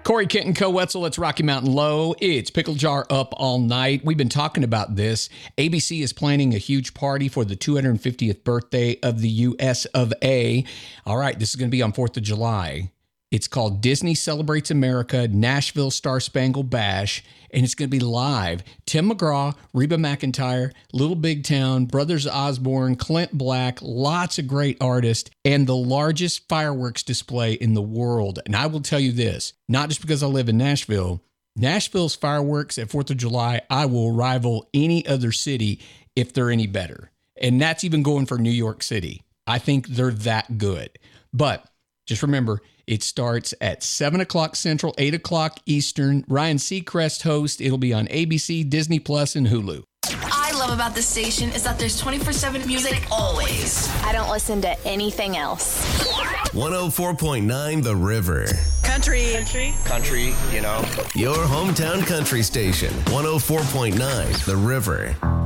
Corey Kenton, Co-Wetzel, it's Rocky Mountain Low. It's Pickle Jar Up All Night. We've been talking about this. ABC is planning a huge party for the 250th birthday of the U.S. of A. All right, this is going to be on 4th of July. It's called Disney Celebrates America, Nashville Star Spangled Bash, and it's going to be live. Tim McGraw, Reba McEntire, Little Big Town, Brothers Osborne, Clint Black, lots of great artists, and the largest fireworks display in the world. And I will tell you this, not just because I live in Nashville, Nashville's fireworks at 4th of July, I will rival any other city if they're any better. And that's even going for New York City. I think they're that good. But just remember, it starts at 7 o'clock Central, 8 o'clock Eastern. Ryan Seacrest hosts. It'll be on ABC, Disney Plus, and Hulu. I love about this station is that there's 24/7 music always. I don't listen to anything else. 104.9 The River. Country, you know. Your hometown country station. 104.9 The River.